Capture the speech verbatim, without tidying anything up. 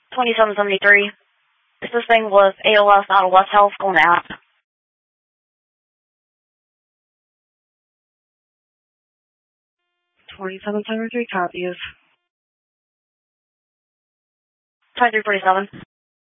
twenty-seven seventy-three. This thing was A O S out of West Health going to app. twenty-seven seventy-three copies. twenty-three forty-seven.